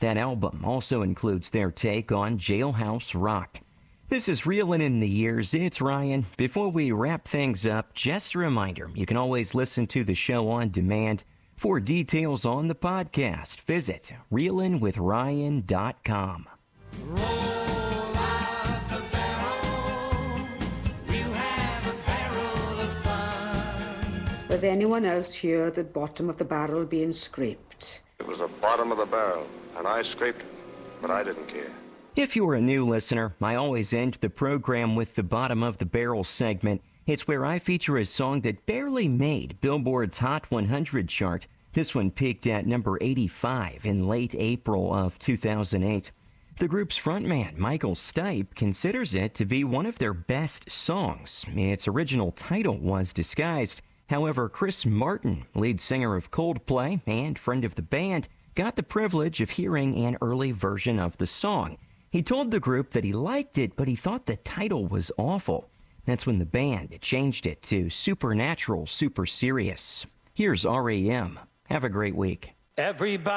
That album also includes their take on Jailhouse Rock. This is Reelin' in the Years. It's Ryan. Before we wrap things up, just a reminder, you can always listen to the show on demand. For details on the podcast, visit reelinwithryan.com. Does anyone else hear the bottom of the barrel being scraped? It was the bottom of the barrel, and I scraped it, but I didn't care. If you're a new listener, I always end the program with the bottom of the barrel segment. It's where I feature a song that barely made Billboard's Hot 100 chart. This one peaked at number 85 in late April of 2008. The group's frontman, Michael Stipe, considers it to be one of their best songs. Its original title was disguised. However, Chris Martin, lead singer of Coldplay and friend of the band, got the privilege of hearing an early version of the song. He told the group that he liked it, but he thought the title was awful. That's when the band changed it to Supernatural Super Serious. Here's R.E.M. Have a great week. Everybody